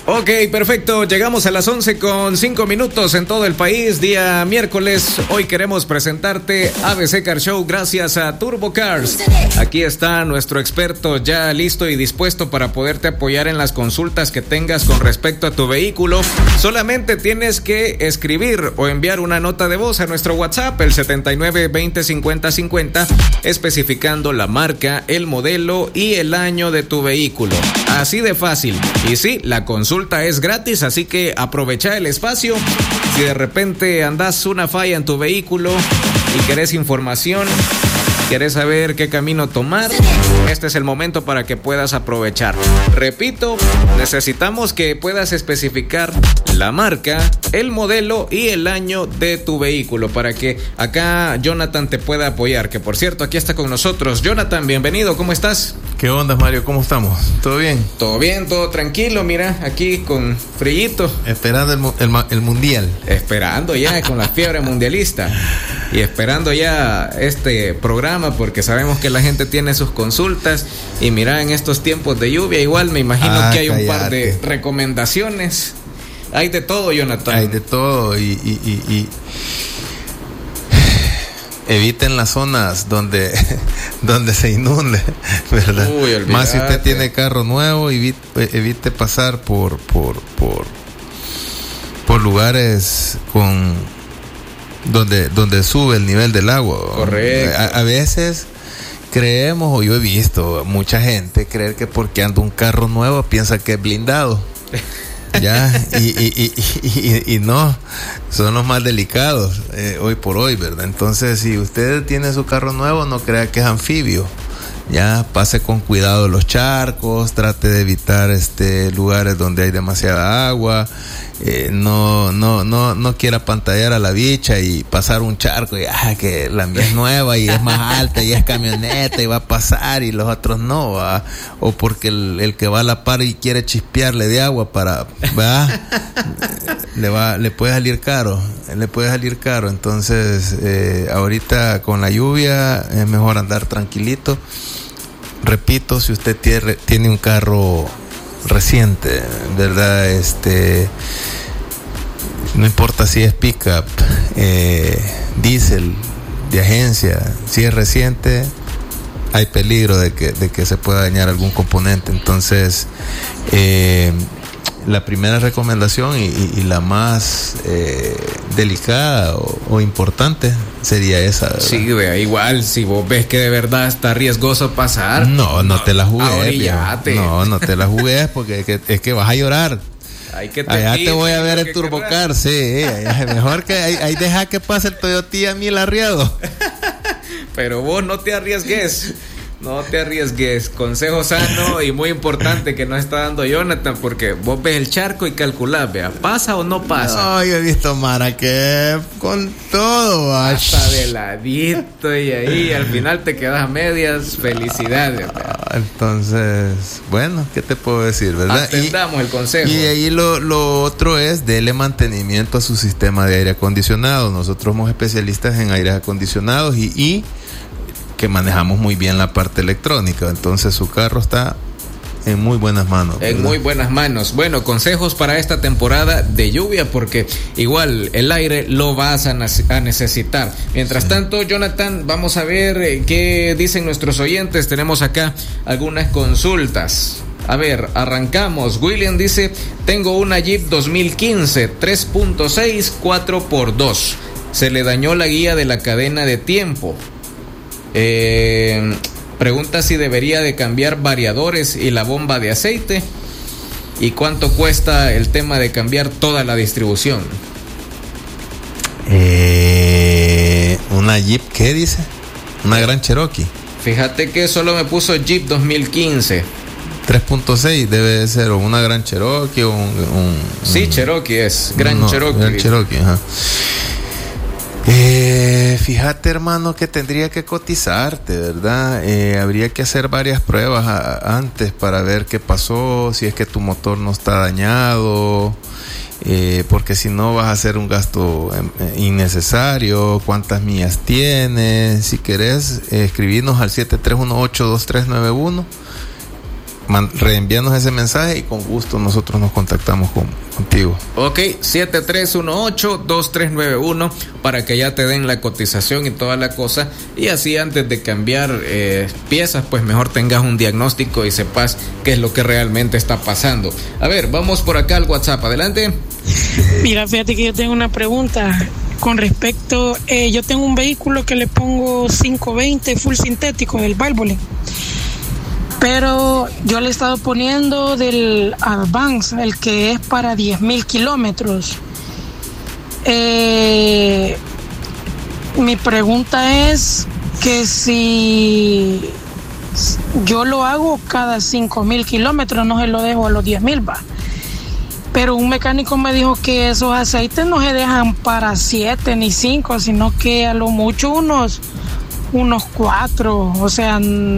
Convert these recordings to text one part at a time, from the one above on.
Ok, perfecto. Llegamos a las 11:05 en todo el país, día miércoles. Hoy queremos presentarte ABC Car Show gracias a Turbo Cars. Aquí está nuestro experto ya listo y dispuesto para poderte apoyar en las consultas que tengas con respecto a tu vehículo. Solamente tienes que escribir o enviar una nota de voz a nuestro WhatsApp, el 79205050, especificando la marca, el modelo y el año de tu vehículo. Así de fácil. Y sí, la consulta es gratis, así que aprovecha el espacio. Si de repente andas una falla en tu vehículo y querés información, querés saber qué camino tomar, este es el momento para que puedas aprovechar. Repito, necesitamos que puedas especificar la marca, el modelo y el año de tu vehículo para que acá Jonathan te pueda apoyar, que por cierto aquí está con nosotros. Jonathan, bienvenido, ¿cómo estás? ¿Qué onda, Mario? ¿Cómo estamos? ¿Todo bien? Todo bien, todo tranquilo, mira, aquí con frillito. Esperando el mundial. Esperando ya con la fiebre mundialista y esperando ya este programa porque sabemos que la gente tiene sus consultas y mira, en estos tiempos de lluvia igual me imagino que hay un par de recomendaciones. Hay de todo, Jonathan. Hay de todo y eviten las zonas donde se inunde, ¿verdad? Uy, más si usted tiene carro nuevo, evite pasar por lugares con donde sube el nivel del agua. Correcto. A veces creemos, o yo he visto mucha gente creer que porque anda un carro nuevo piensa que es blindado. Ya, y no, son los más delicados hoy por hoy, ¿verdad? Entonces, si usted tiene su carro nuevo, no crea que es anfibio. Ya, pase con cuidado los charcos, trate de evitar lugares donde hay demasiada agua. No quiera pantallar a la bicha y pasar un charco y que la mía es nueva y es más alta y es camioneta y va a pasar y los otros no, ¿va? O porque el que va a la par y quiere chispearle de agua le puede salir caro, entonces ahorita con la lluvia es mejor andar tranquilito. Repito, si usted tiene un carro reciente, ¿verdad? No importa si es pickup, diésel, de agencia, si es reciente, hay peligro de que se pueda dañar algún componente. Entonces, la primera recomendación y la más delicada o importante sería esa, ¿verdad? Sí, vea, igual, si vos ves que de verdad está riesgoso pasar, no te la jugues. No te la jugues porque es que vas a llorar. Allá te voy a ver el Turbocar, sí. Mejor que ahí deja que pase el Toyota 1000 arriado. Pero vos no te arriesgues. Consejo sano y muy importante que nos está dando Jonathan, porque vos ves el charco y calculás, vea, ¿pasa o no pasa? No, yo he visto Mara que con todo hasta de ladito y ahí al final te quedas a medias. Felicidades, vea. Entonces, bueno, ¿qué te puedo decir, verdad? Atendamos el consejo. Y ahí lo otro es dele mantenimiento a su sistema de aire acondicionado. Nosotros somos especialistas en aires acondicionados y que manejamos muy bien la parte electrónica, entonces su carro está en muy buenas manos. Muy buenas manos. Bueno, consejos para esta temporada de lluvia, porque igual el aire lo vas a necesitar. Mientras tanto, Jonathan, vamos a ver qué dicen nuestros oyentes. Tenemos acá algunas consultas. A ver, arrancamos. William dice: tengo una Jeep 2015 3.6 4x2. Se le dañó la guía de la cadena de tiempo. Pregunta si debería de cambiar variadores y la bomba de aceite, y cuánto cuesta el tema de cambiar toda la distribución. Una Jeep, ¿qué dice? Una Gran Cherokee. Fíjate que solo me puso Jeep 2015 3.6 debe de ser, o una Gran Cherokee o sí, Cherokee es Cherokee. Gran Cherokee, ajá. Fíjate, hermano, que tendría que cotizarte, ¿verdad? Habría que hacer varias pruebas antes para ver qué pasó, si es que tu motor no está dañado, porque si no vas a hacer un gasto innecesario. ¿Cuántas millas tienes? Si querés, escribirnos al 7318-2391 reenvíanos ese mensaje y con gusto nosotros nos contactamos contigo. Ok, 7318-2391 para que ya te den la cotización y toda la cosa, y así antes de cambiar piezas, pues mejor tengas un diagnóstico y sepas qué es lo que realmente está pasando. A ver, vamos por acá al WhatsApp, adelante. Mira, fíjate que yo tengo una pregunta con respecto, yo tengo un vehículo que le pongo 520 full sintético del Valvoline, pero yo le he estado poniendo del Advance, el que es para 10,000 kilómetros. Mi pregunta es que si yo lo hago cada 5,000 kilómetros, no se lo dejo a los 10,000, va. Pero un mecánico me dijo que esos aceites no se dejan para 7 ni 5, sino que a lo mucho unos 4, o sea,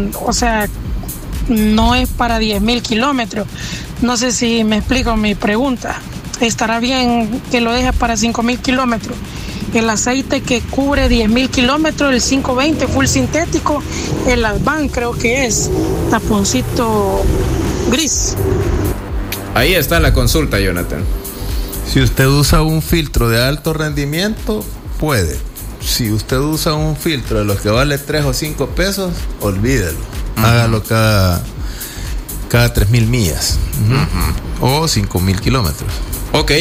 no es para 10,000 kilómetros. No sé si me explico mi pregunta. ¿Estará bien que lo deje para 5,000 kilómetros? El aceite que cubre 10,000 kilómetros, el 520 full sintético, el Advan creo que es, taponcito gris. Ahí está la consulta, Jonathan. Si usted usa un filtro de alto rendimiento, puede. Si usted usa un filtro de los que vale 3 o 5 pesos, olvídelo. Hágalo cada 3,000 millas o 5,000 kilómetros. Ok,